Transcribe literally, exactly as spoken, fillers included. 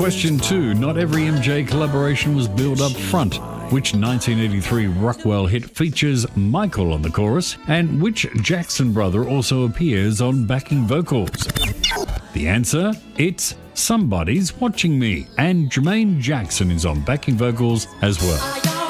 Question two. Not every M J collaboration was billed up front. Which nineteen eighty-three Rockwell hit features Michael on the chorus, and which Jackson brother also appears on backing vocals? The answer? It's Somebody's Watching Me, and Jermaine Jackson is on backing vocals as well.